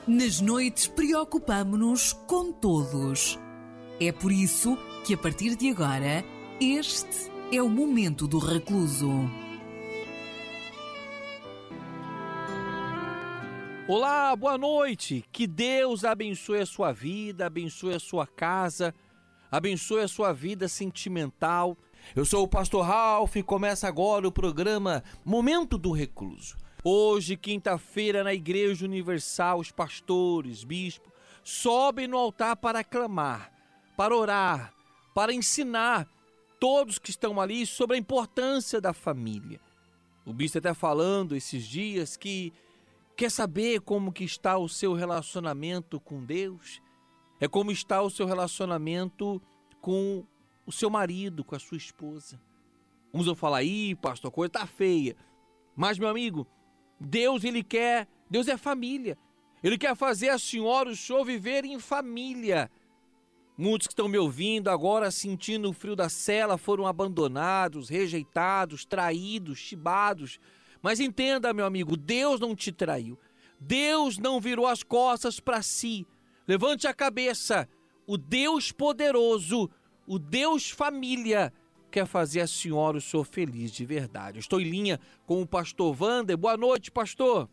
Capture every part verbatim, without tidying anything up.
Nas noites preocupamo-nos com todos. É por isso que, a partir de agora, este é o Momento do Recluso. Olá, boa noite. Que Deus abençoe a sua vida, abençoe a sua casa, abençoe a sua vida sentimental. Eu sou o pastor Ralph e começa agora o programa Momento do Recluso. Hoje, quinta-feira, na Igreja Universal, os pastores, bispos, sobem no altar para clamar, para orar, para ensinar todos que estão ali sobre a importância da família. O bispo está falando esses dias que quer saber como que está o seu relacionamento com Deus, é como está o seu relacionamento com o seu marido, com a sua esposa. Uns vão falar, ih, pastor, a coisa está feia. Mas, meu amigo, Deus, Ele quer, Deus é família. Ele quer fazer a senhora, o senhor viver em família. Muitos que estão me ouvindo agora, sentindo o frio da cela, foram abandonados, rejeitados, traídos, chibados. Mas entenda, meu amigo, Deus não te traiu. Deus não virou as costas para si. Levante a cabeça. O Deus poderoso, o Deus família, quer fazer a senhora, o senhor feliz de verdade. Eu estou em linha com o pastor Wander. Boa noite, pastor.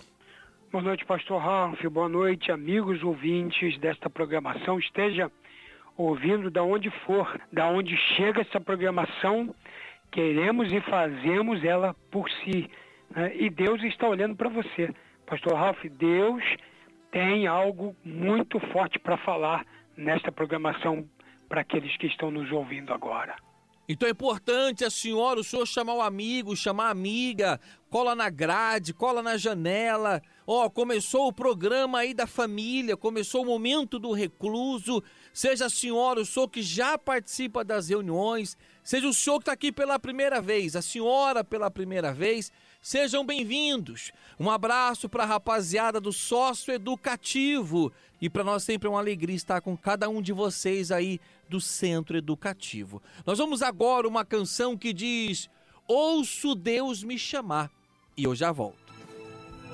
Boa noite, pastor Ralph. Boa noite, amigos ouvintes desta programação. Esteja ouvindo da onde for, da onde chega essa programação, queremos e fazemos ela por si, né? E Deus está olhando para você. Pastor Ralph, Deus tem algo muito forte para falar nesta programação para aqueles que estão nos ouvindo agora. Então é importante a senhora, o senhor chamar o amigo, chamar a amiga, cola na grade, cola na janela. Ó, começou o programa aí da família, começou o Momento do Recluso. Seja a senhora, o senhor que já participa das reuniões, seja o senhor que está aqui pela primeira vez, a senhora pela primeira vez, sejam bem-vindos. Um abraço para a rapaziada do Sócio Educativo. E para nós sempre é uma alegria estar com cada um de vocês aí do Centro Educativo. Nós vamos agora uma canção que diz: Ouço Deus me chamar. E eu já volto.